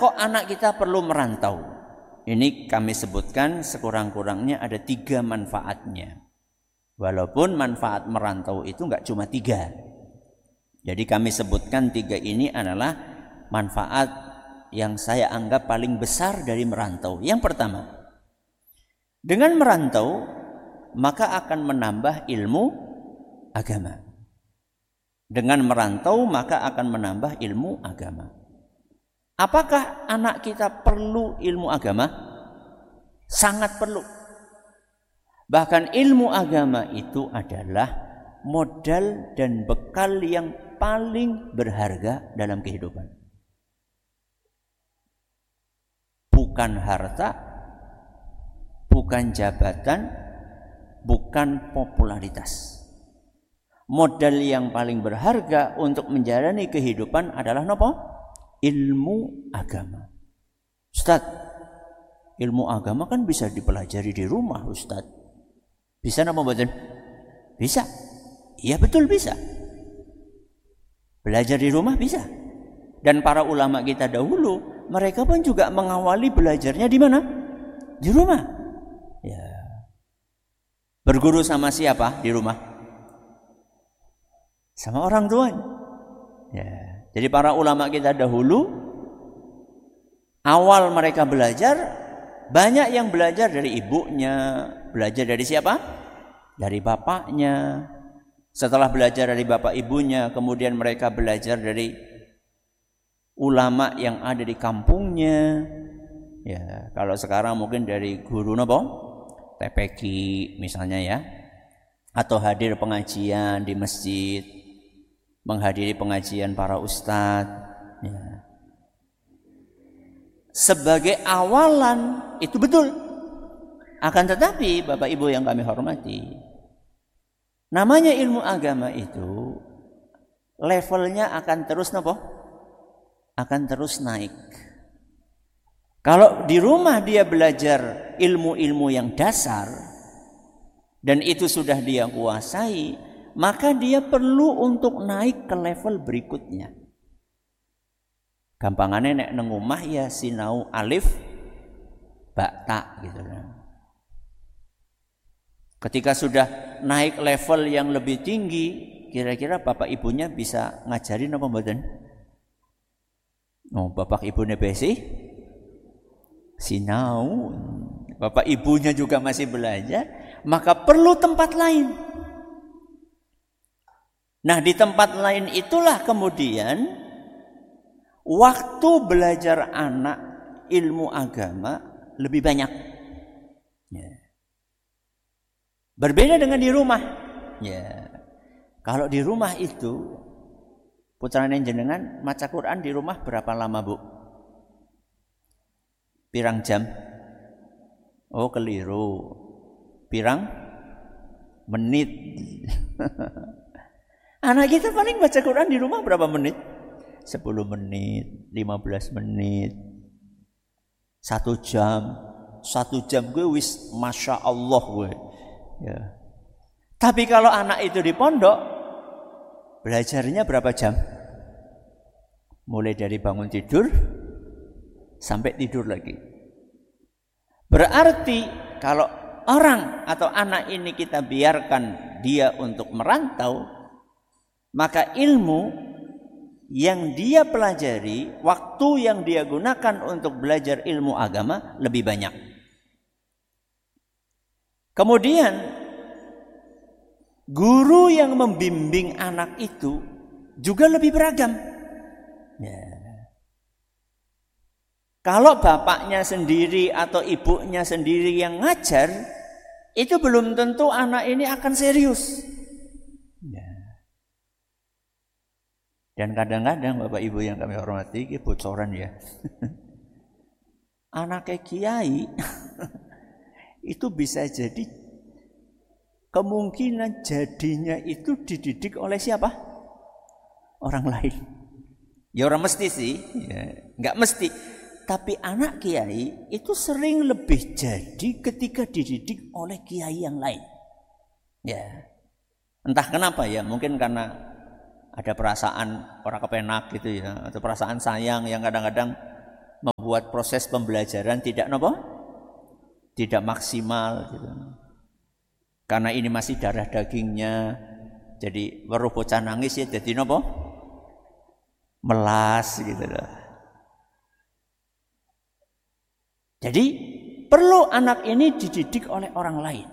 kok anak kita perlu merantau? Ini kami sebutkan sekurang-kurangnya ada 3 manfaatnya. Walaupun manfaat merantau itu enggak cuma 3. Jadi kami sebutkan 3 ini adalah manfaat yang saya anggap paling besar dari merantau. Yang pertama, dengan merantau maka akan menambah ilmu agama. Dengan merantau maka akan menambah ilmu agama. Apakah anak kita perlu ilmu agama? Sangat perlu. Bahkan ilmu agama itu adalah modal dan bekal yang paling berharga dalam kehidupan. Bukan harta, bukan jabatan, bukan popularitas. Modal yang paling berharga untuk menjalani kehidupan adalah apa? Ilmu agama. Ustaz, ilmu agama kan bisa dipelajari di rumah, Ustaz. Bisa napa mboten? Bisa. Iya betul bisa. Belajar di rumah bisa. Dan para ulama kita dahulu, mereka pun juga mengawali belajarnya di mana? Di rumah. Ya. Berguru sama siapa di rumah? Sama orang tuanya. Ya. Jadi para ulama kita dahulu, awal mereka belajar, banyak yang belajar dari ibunya. Belajar dari siapa? Dari bapaknya. Setelah belajar dari bapak ibunya, kemudian mereka belajar dari ulama yang ada di kampungnya. Ya, kalau sekarang mungkin dari guru napa? TPQ misalnya ya. Atau hadir pengajian di masjid. Menghadiri pengajian para ustadz. Ya. Sebagai awalan itu betul. Akan tetapi Bapak Ibu yang kami hormati, namanya ilmu agama itu levelnya akan terus napa? Akan terus naik. Kalau di rumah dia belajar ilmu-ilmu yang dasar dan itu sudah dia kuasai, maka dia perlu untuk naik ke level berikutnya. Gampangannya nek nang omah ya sinau alif ba ta gitu kan. Ketika sudah naik level yang lebih tinggi, kira-kira bapak ibunya bisa ngajarin apa mboten? Oh, bapak ibunya besi sinau, bapak ibunya juga masih belajar, maka perlu tempat lain. Nah, di tempat lain itulah kemudian waktu belajar anak ilmu agama lebih banyak. Ya. Berbeda dengan di rumah. Ya. Kalau di rumah itu putrane jenengan maca Quran di rumah berapa lama, Bu? Pirang jam? Oh, keliru. Pirang menit. Anak kita paling baca Quran di rumah berapa menit? 10 menit, 15 menit, 1 jam. 1 jam gue wis Masya Allah gue. Ya. Tapi kalau anak itu di pondok, belajarnya berapa jam? Mulai dari bangun tidur sampai tidur lagi. Berarti kalau orang atau anak ini kita biarkan dia untuk merantau, maka ilmu yang dia pelajari, waktu yang dia gunakan untuk belajar ilmu agama lebih banyak. Kemudian guru yang membimbing anak itu juga lebih beragam. Ya. Kalau bapaknya sendiri atau ibunya sendiri yang ngajar, itu belum tentu anak ini akan serius. Ya. Dan kadang-kadang Bapak Ibu yang kami hormati, ini bocoran ya. Anaknya kiai itu bisa jadi kemungkinan jadinya itu dididik oleh siapa? Orang lain. Ya orang mesti sih, ya, nggak mesti. Tapi anak kiai itu sering lebih jadi ketika dididik oleh kiai yang lain. Ya, entah kenapa ya, mungkin karena ada perasaan orang kepenak gitu ya, atau perasaan sayang yang kadang-kadang membuat proses pembelajaran tidak tidak maksimal gitu. Karena ini masih darah dagingnya, jadi weruh bocah nangis ya jadi melas gitu loh. Jadi perlu anak ini dididik oleh orang lain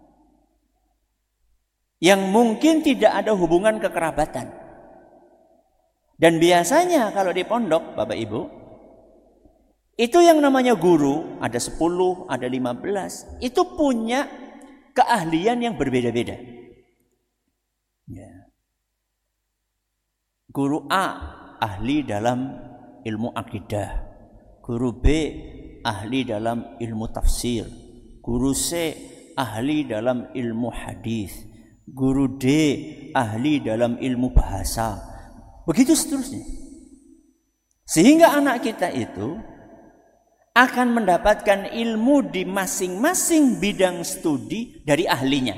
yang mungkin tidak ada hubungan kekerabatan. Dan biasanya kalau di pondok Bapak Ibu, itu yang namanya guru, ada 10, ada 15, itu punya keahlian yang berbeda-beda. Ya. Guru A ahli dalam ilmu akidah, guru B ahli dalam ilmu tafsir, guru C ahli dalam ilmu hadis, guru D ahli dalam ilmu bahasa. Begitu seterusnya. Sehingga anak kita itu akan mendapatkan ilmu di masing-masing bidang studi dari ahlinya.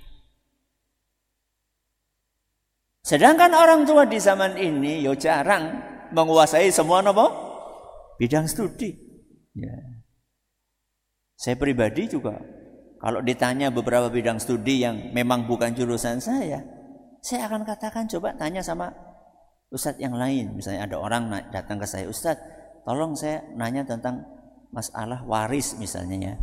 Sedangkan orang tua di zaman ini jarang menguasai semua bidang studi. Ya. Saya pribadi juga kalau ditanya beberapa bidang studi yang memang bukan jurusan saya akan katakan coba tanya sama ustadz yang lain. Misalnya ada orang datang ke saya, ustadz, tolong saya nanya tentang masalah waris misalnya ya.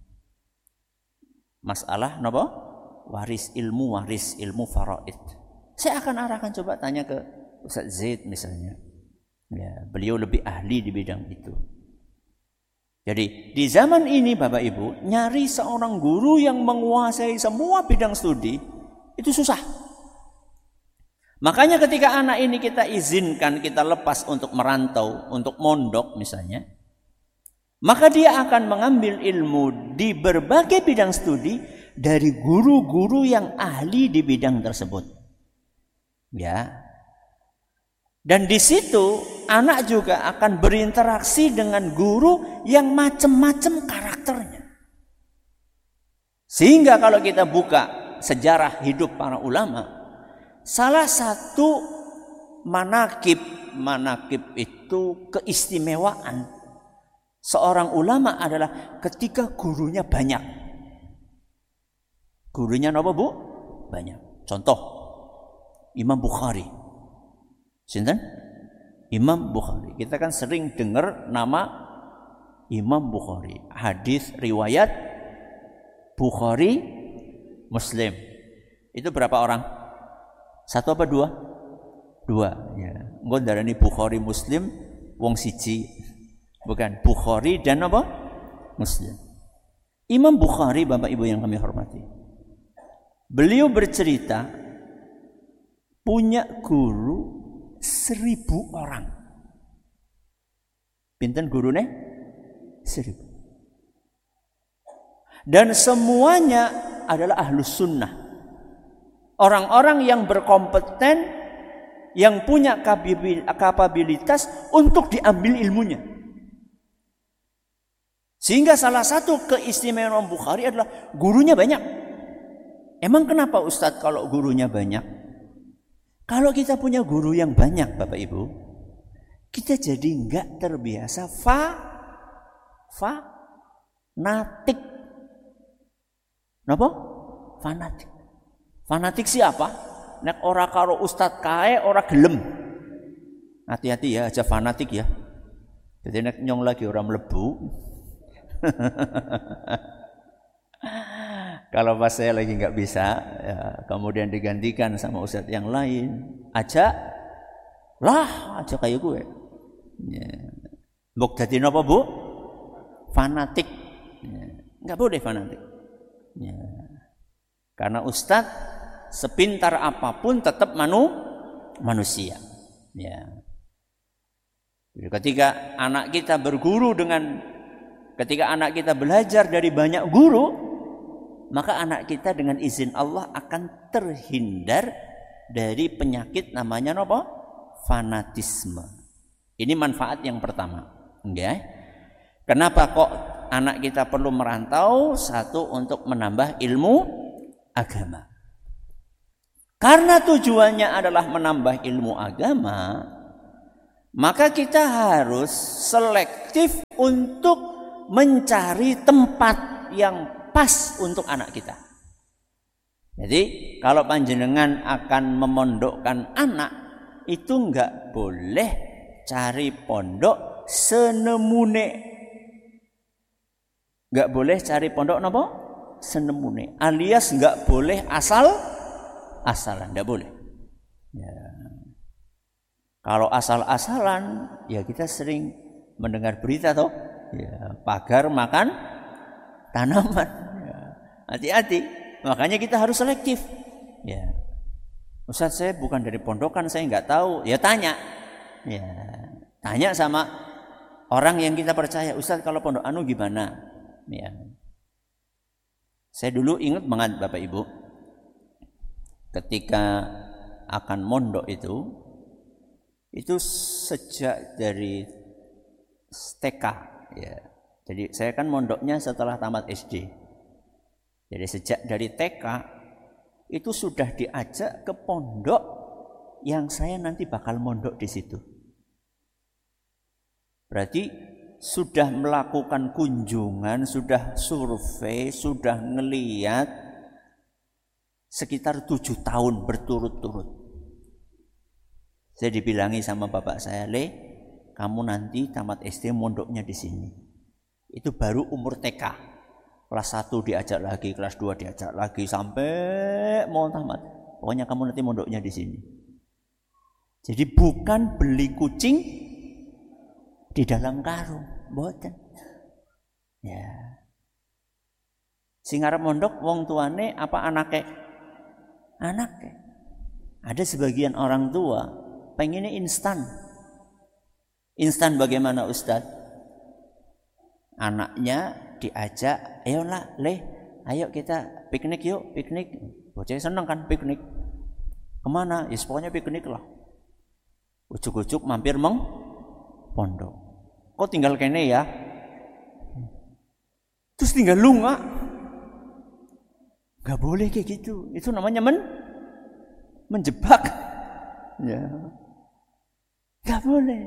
Masalah waris, ilmu faraid. Saya akan arahkan coba tanya ke Ustaz Zaid misalnya. Ya, beliau lebih ahli di bidang itu. Jadi di zaman ini Bapak Ibu, nyari seorang guru yang menguasai semua bidang studi itu susah. Makanya ketika anak ini kita izinkan, kita lepas untuk merantau, untuk mondok misalnya, maka dia akan mengambil ilmu di berbagai bidang studi dari guru-guru yang ahli di bidang tersebut. Ya. Dan di situ anak juga akan berinteraksi dengan guru yang macam-macam karakternya. Sehingga kalau kita buka sejarah hidup para ulama, salah satu manakib itu keistimewaan seorang ulama adalah ketika gurunya banyak. Gurunya Bu? Banyak. Contoh Imam Bukhari. Sinten? Imam Bukhari. Kita kan sering dengar nama Imam Bukhari. Hadis riwayat Bukhari Muslim. Itu berapa orang? 1 apa 2? 2. Ya. Engko darani Bukhari Muslim wong siji. Bukan, Bukhari dan Muslim. Imam Bukhari, Bapak Ibu yang kami hormati, beliau bercerita punya guru 1000 orang. Pinten gurune? 1000. Dan semuanya adalah ahlus sunnah. Orang-orang yang berkompeten, yang punya kapabilitas untuk diambil ilmunya. Sehingga salah satu keistimewaan Bukhari adalah gurunya banyak. Emang kenapa Ustadz kalau gurunya banyak? Kalau kita punya guru yang banyak Bapak Ibu, kita jadi enggak terbiasa fanatik. Napa? Fanatik. Fanatik siapa? Nek ora karo ustadz kae ora gelem. Hati-hati ya, aja fanatik ya. Jadi nek nyong lagi ora mlebu. Kalau pas saya lagi nggak bisa, ya, kemudian digantikan sama ustadz yang lain, aja kayak gue. Ya. Mbok dadi napa Bu? Fanatik. Ya. Nggak boleh fanatik. Ya. Karena ustadz sepintar apapun tetap manusia. Ya. Jadi ketika anak kita ketika anak kita belajar dari banyak guru, maka anak kita dengan izin Allah akan terhindar dari penyakit namanya fanatisme. Ini manfaat yang pertama. Okay? Kenapa kok anak kita perlu merantau? Satu, untuk menambah ilmu agama. Karena tujuannya adalah menambah ilmu agama, Maka kita harus selektif untuk mencari tempat yang pas untuk anak kita. Jadi kalau panjenengan akan memondokkan anak, itu enggak boleh cari pondok senemune. Enggak boleh cari pondok napa? Senemune. Alias enggak boleh asal-asalan, enggak boleh. Ya. Kalau asal-asalan, ya kita sering mendengar berita toh, ya, pagar makan tanaman. Ya. Hati-hati. Makanya kita harus selektif. Ya. Ustaz, saya bukan dari pondokan, saya nggak tahu. Ya tanya. Ya. Tanya sama orang yang kita percaya. Ustaz, kalau pondok anu gimana? Ya. Saya dulu ingat banget Bapak Ibu, ketika akan mondok itu sejak dari TK. Ya. Jadi saya kan mondoknya setelah tamat SD. Jadi sejak dari TK itu sudah diajak ke pondok yang saya nanti bakal mondok di situ. Berarti sudah melakukan kunjungan, sudah survei, sudah ngeliat sekitar 7 tahun berturut-turut. Saya dibilangi sama bapak saya, Le, kamu nanti tamat SD mondoknya di sini. Itu baru umur TK. Kelas 1 diajak lagi, kelas 2 diajak lagi, sampai mau tamat. Pokoknya kamu nanti mondoknya di sini. Jadi bukan beli kucing di dalam karung, boten. Ya. Sing arep mondok wong tuane apa anake? Anake. Ada sebagian orang tua pengennya instan. Instan bagaimana Ustadz? Anaknya diajak, ayolah Le, ayo kita piknik yuk, piknik. Bocah seneng kan piknik. Kemana? Ya pokoknya piknik lah. Ujuk-ujuk mampir pondok. Kok tinggal kene ya? Terus tinggal lunga. Gak boleh kayak gitu. Itu namanya menjebak. Ya. Gak boleh.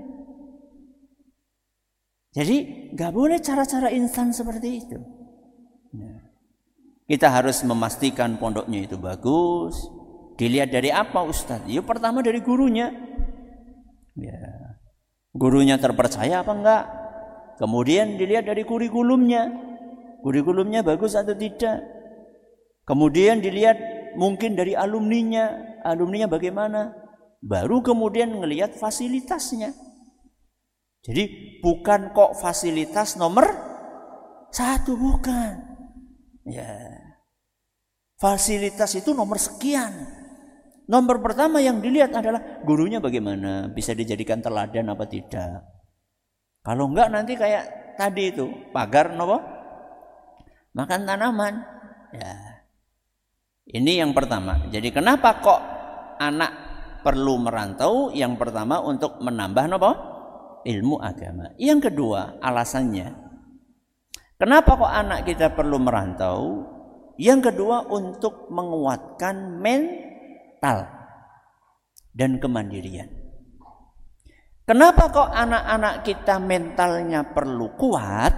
Jadi gak boleh cara-cara instan seperti itu. Ya. Kita harus memastikan pondoknya itu bagus. Dilihat dari apa Ustaz? Ya pertama dari gurunya. Ya. Gurunya terpercaya apa enggak? Kemudian dilihat dari kurikulumnya. Kurikulumnya bagus atau tidak? Kemudian dilihat mungkin dari alumninya. Alumninya bagaimana? Baru kemudian ngelihat fasilitasnya. Jadi bukan kok fasilitas nomor 1, bukan. Ya. Fasilitas itu nomor sekian. Nomor pertama yang dilihat adalah gurunya bagaimana, bisa dijadikan teladan apa tidak. Kalau enggak nanti kayak tadi itu, pagar nopo? Makan tanaman. Ya. Ini yang pertama. Jadi kenapa kok anak perlu merantau? Yang pertama untuk menambah nopo? Ilmu agama. Yang kedua, alasannya kenapa kok anak kita perlu merantau? Yang kedua, untuk menguatkan mental dan kemandirian. Kenapa kok anak-anak kita mentalnya perlu kuat?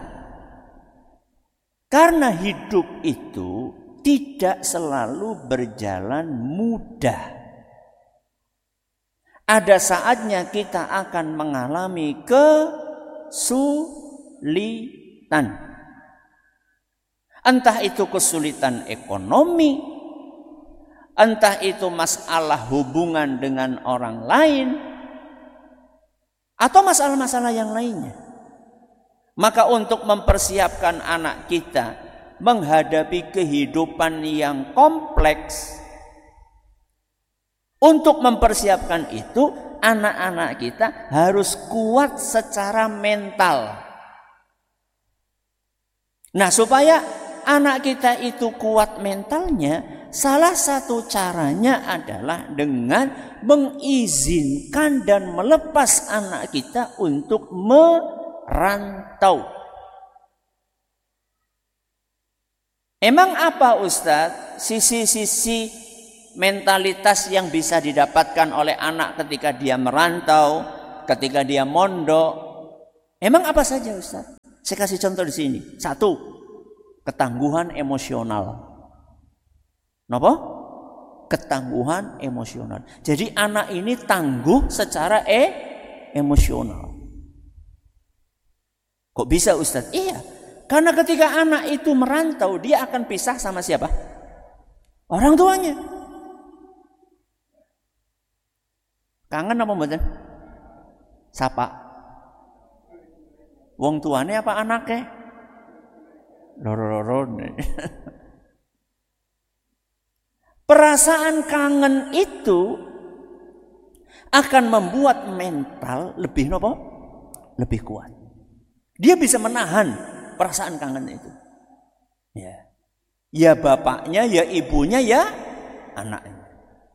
Karena hidup itu tidak selalu berjalan mudah. Ada saatnya kita akan mengalami kesulitan. Entah itu kesulitan ekonomi, entah itu masalah hubungan dengan orang lain, atau masalah-masalah yang lainnya. Maka untuk mempersiapkan anak kita menghadapi kehidupan yang kompleks, untuk mempersiapkan itu, anak-anak kita harus kuat secara mental. Nah, supaya anak kita itu kuat mentalnya, salah satu caranya adalah dengan mengizinkan dan melepas anak kita untuk merantau. Emang apa Ustadz sisi-sisi mentalitas yang bisa didapatkan oleh anak ketika dia merantau, ketika dia mondok. Emang apa saja Ustaz? Saya kasih contoh di sini. 1, ketangguhan emosional. Kenapa? Ketangguhan emosional. Jadi anak ini tangguh secara emosional. Kok bisa Ustaz? Iya. Karena ketika anak itu merantau, dia akan pisah sama siapa? Orang tuanya. Kangen apa mboten? Sapa. Wong tuane apa anaknya? Loro-loro. Perasaan kangen itu akan membuat mental lebih nopo? Lebih kuat. Dia bisa menahan perasaan kangen itu. Ya. Ya bapaknya, ya ibunya, ya anaknya.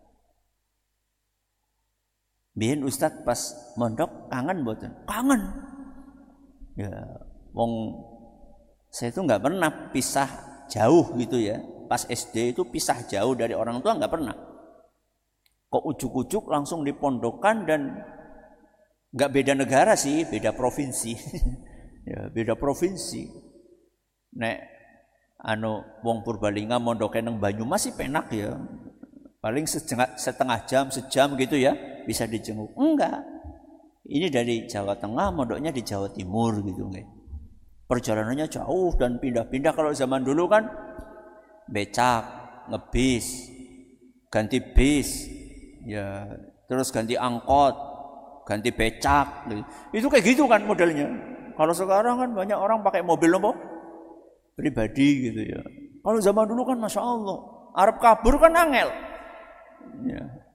Biyen Ustadz pas mondok kangen mboten? Kangen. Ya, wong saya itu nggak pernah pisah jauh gitu ya. Pas SD itu pisah jauh dari orang tua nggak pernah. Kok ujuk-ujuk langsung dipondokan dan nggak beda negara sih, beda provinsi. Ya, beda provinsi. Nek wong Purbalingga mondoke nang Banyumas sih penak ya. Paling setengah jam, sejam gitu ya bisa dijenguk. Enggak. Ini dari Jawa Tengah, mondoknya di Jawa Timur gitu nggih. Perjalanannya jauh dan pindah-pindah. Kalau zaman dulu kan becak, ngebis, ganti bis, ya terus ganti angkot, ganti becak. Itu kayak gitu kan modelnya. Kalau sekarang kan banyak orang pakai mobil apa? Pribadi gitu ya. Kalau zaman dulu kan Masya Allah, Arab kabur kan angel. Ya.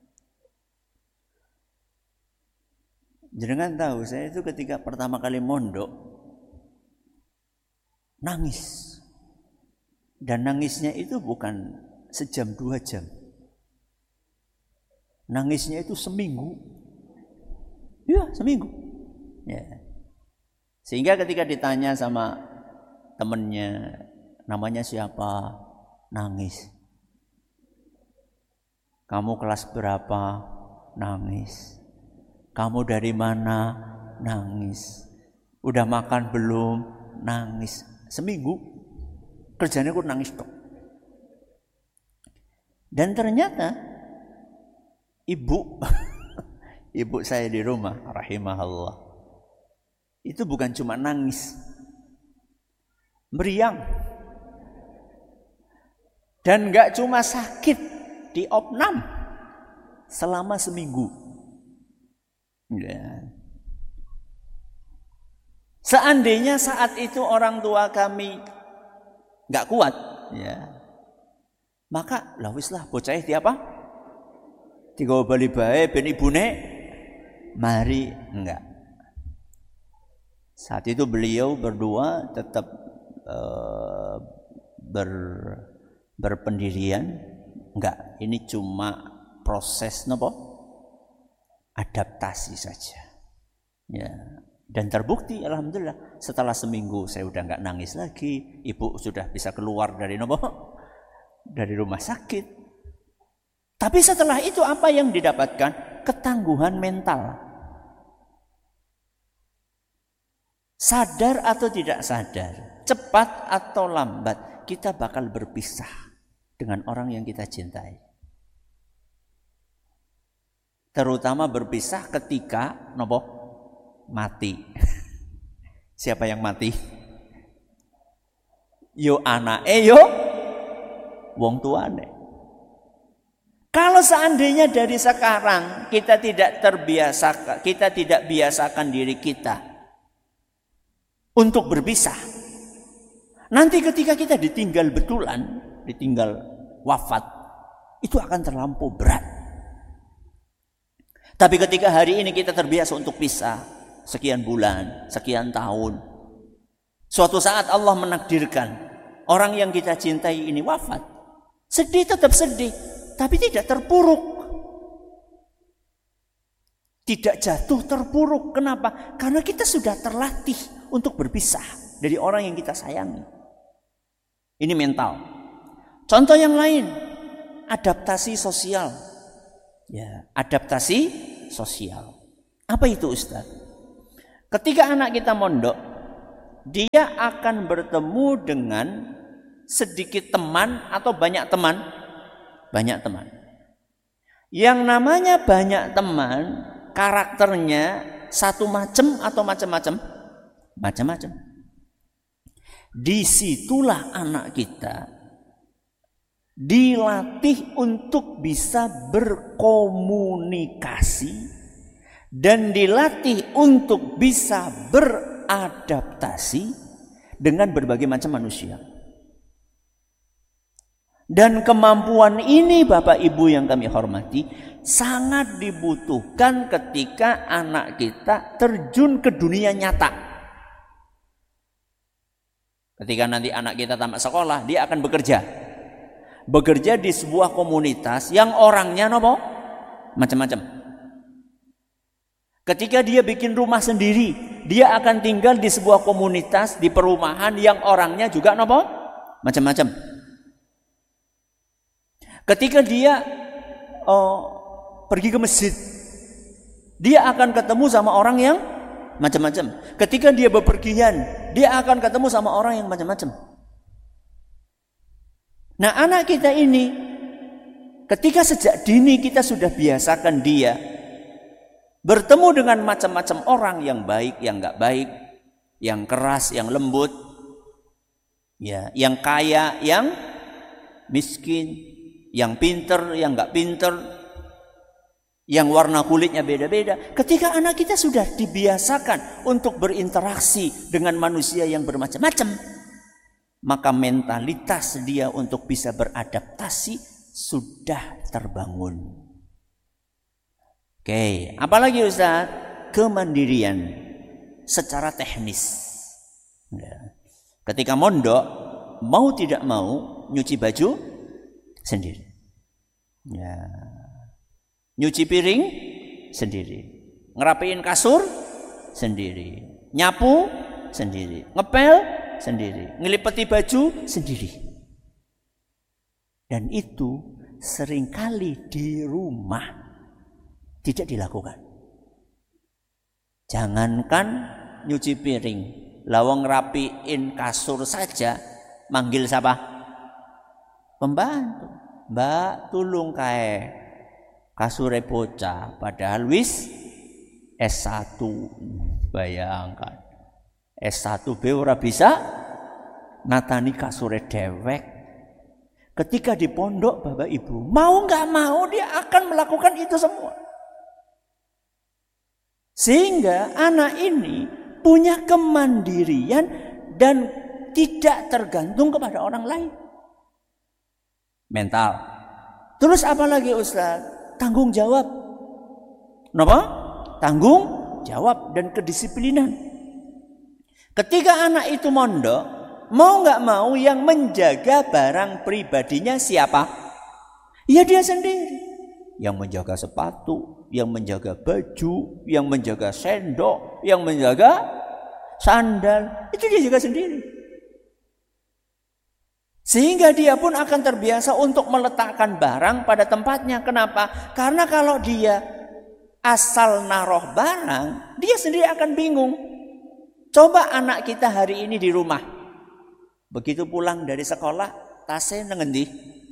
Jangan tahu, saya itu ketika pertama kali mondok nangis. Dan nangisnya itu bukan sejam 2 jam. Nangisnya itu seminggu. Ya, seminggu. Ya. Sehingga ketika ditanya sama temennya, namanya siapa? Nangis. Kamu kelas berapa? Nangis. Kamu dari mana? Nangis. Udah makan belum? Nangis. Seminggu kerjanya aku nangis tok. Dan ternyata ibu saya di rumah, rahimahullah, itu bukan cuma nangis, meriang. Dan gak cuma sakit, diopnam selama seminggu. Ya. Seandainya saat itu orang tua kami nggak kuat, ya, maka lawis lah bocah di apa? Tiga bali bae ben ibune mari enggak. Saat itu beliau berdua tetap berpendirian, enggak. Ini cuma proses nopo? Adaptasi saja. Ya. Dan terbukti alhamdulillah setelah seminggu saya udah nggak nangis lagi, ibu sudah bisa keluar dari dari rumah sakit. Tapi setelah itu apa yang didapatkan? Ketangguhan mental. Sadar atau tidak sadar, cepat atau lambat, kita bakal berpisah dengan orang yang kita cintai. Terutama berpisah ketika mati. Siapa yang mati? Yo anake yo wong tuane. Kalau seandainya dari sekarang kita tidak biasakan diri kita untuk berpisah, nanti ketika kita ditinggal betulan, ditinggal wafat, itu akan terlampau berat. Tapi ketika hari ini kita terbiasa untuk pisah, sekian bulan, sekian tahun, suatu saat Allah menakdirkan orang yang kita cintai ini wafat. Sedih tetap sedih, tapi tidak terpuruk. Tidak jatuh terpuruk. Kenapa? Karena kita sudah terlatih untuk berpisah dari orang yang kita sayangi. Ini mental. Contoh yang lain, adaptasi sosial. Ya, adaptasi sosial. Apa itu Ustaz? Ketika anak kita mondok, dia akan bertemu dengan sedikit teman atau banyak teman. Banyak teman. Yang namanya banyak teman, karakternya satu macam atau macam-macam? Macam-macam. Disitulah anak kita dilatih untuk bisa berkomunikasi dan dilatih untuk bisa beradaptasi dengan berbagai macam manusia. Dan kemampuan ini Bapak Ibu yang kami hormati sangat dibutuhkan ketika anak kita terjun ke dunia nyata. Ketika nanti anak kita tamat sekolah, dia akan bekerja. Bekerja di sebuah komunitas yang orangnya nopo? Macam-macam. Ketika dia bikin rumah sendiri, dia akan tinggal di sebuah komunitas, di perumahan yang orangnya juga nopo? Macam-macam. Ketika dia pergi ke masjid, dia akan ketemu sama orang yang macam-macam. Ketika dia bepergian, dia akan ketemu sama orang yang macam-macam. Nah, anak kita ini, ketika sejak dini kita sudah biasakan dia bertemu dengan macam-macam orang, yang baik, yang enggak baik, yang keras, yang lembut, ya, yang kaya, yang miskin, yang pinter, yang enggak pinter, yang warna kulitnya beda-beda. Ketika anak kita sudah dibiasakan untuk berinteraksi dengan manusia yang bermacam-macam, maka mentalitas dia untuk bisa beradaptasi sudah terbangun. Oke, apalagi Ustaz? Kemandirian secara teknis. Ketika mondok, mau tidak mau nyuci baju sendiri. Ya. Nyuci piring sendiri. Ngerapiin kasur sendiri. Nyapu sendiri. Ngepel sendiri. Ngelipeti baju sendiri. Dan itu seringkali di rumah tidak dilakukan. Jangankan nyuci piring, lawang ngerapiin kasur saja manggil siapa? Pembantu. Mbak, tulung kae kasure bocah, padahal wis S1. Bayangkan. S1B ora bisa natani kasure dewek. Ketika di pondok Bapak Ibu, mau nggak mau dia akan melakukan itu semua. Sehingga anak ini punya kemandirian dan tidak tergantung kepada orang lain. Mental. Terus apa lagi Ustaz? Tanggung jawab. Kenapa? Tanggung jawab dan kedisiplinan. Ketika anak itu mondok, mau nggak mau yang menjaga barang pribadinya siapa? Ya dia sendiri. Yang menjaga sepatu, yang menjaga baju, yang menjaga sendok, yang menjaga sandal, itu dia juga sendiri. Sehingga dia pun akan terbiasa untuk meletakkan barang pada tempatnya. Kenapa? Karena kalau dia asal naruh barang, dia sendiri akan bingung. Coba anak kita hari ini di rumah. Begitu pulang dari sekolah, tasnya nengendi.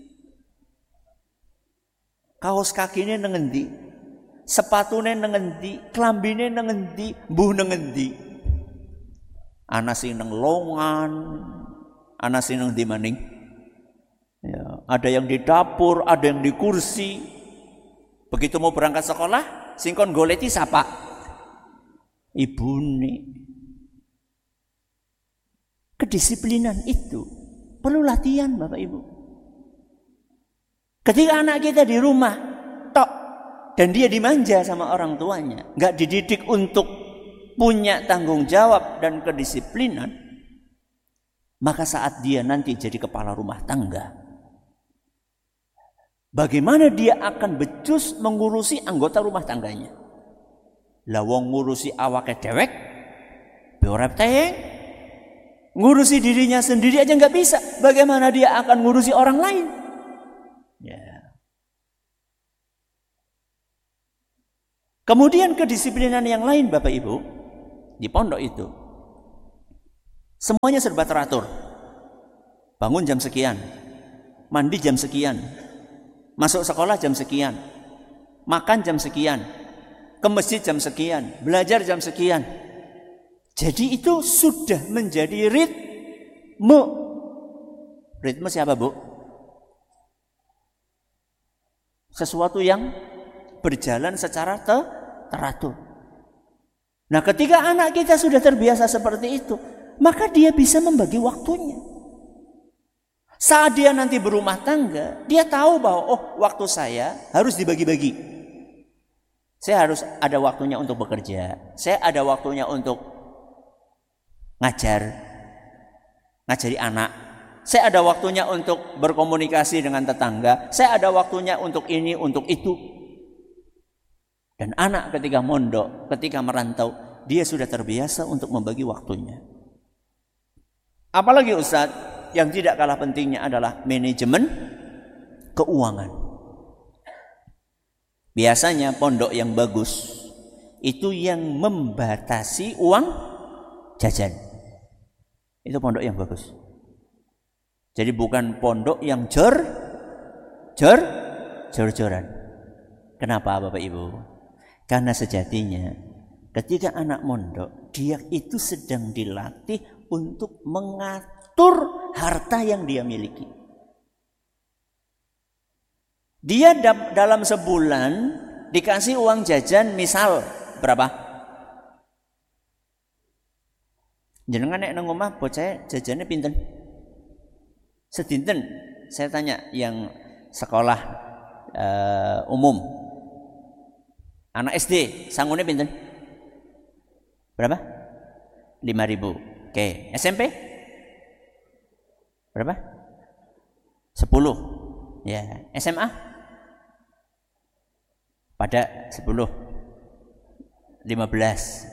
Kaos kakinya nengendi. Sepatunya nengendi. Klambine nengendi. Mbuh nengendi. Ana sing nang longan. Ana sing nang ndi maning? Ya, ada yang di dapur, ada yang di kursi. Begitu mau berangkat sekolah, sing kon goleti sapa? Ibune. Kedisiplinan itu perlu latihan Bapak Ibu. Ketika anak kita di rumah tok dan dia dimanja sama orang tuanya, enggak dididik untuk punya tanggung jawab dan kedisiplinan, maka saat dia nanti jadi kepala rumah tangga, bagaimana dia akan becus mengurusi anggota rumah tangganya? Lawang ngurusi awake dewek, beorep tayeng, ngurusi dirinya sendiri aja nggak bisa. Bagaimana dia akan ngurusi orang lain? Ya. Kemudian kedisiplinan yang lain Bapak Ibu, di pondok itu semuanya serba teratur. Bangun jam sekian, mandi jam sekian, masuk sekolah jam sekian, makan jam sekian, ke masjid jam sekian, belajar jam sekian. Jadi itu sudah menjadi ritme. Ritme siapa Bu? Sesuatu yang berjalan secara teratur. Nah, ketika anak kita sudah terbiasa seperti itu, maka dia bisa membagi waktunya. Saat dia nanti berumah tangga, dia tahu bahwa waktu saya harus dibagi-bagi. Saya harus ada waktunya untuk bekerja, saya ada waktunya untuk ngajari anak, saya ada waktunya untuk berkomunikasi dengan tetangga, saya ada waktunya untuk ini, untuk itu. Dan anak ketika mondok, ketika merantau, dia sudah terbiasa untuk membagi waktunya. Apalagi Ustadz, yang tidak kalah pentingnya adalah manajemen keuangan. Biasanya pondok yang bagus itu yang membatasi uang jajan. Itu pondok yang bagus. Jadi bukan pondok yang jor-joran. Kenapa Bapak Ibu? Karena sejatinya ketika anak mondok, dia itu sedang dilatih untuk mengatur harta yang dia miliki. Dia dalam sebulan dikasih uang jajan misal berapa? Jenengan nek nang omah bocah jajannya pinten? Sedinten. Saya tanya yang sekolah umum. Anak SD sanggune pinten? Berapa? 5.000. Oke, SMP? Berapa? 10. Ya, SMA? Pada 10. 15.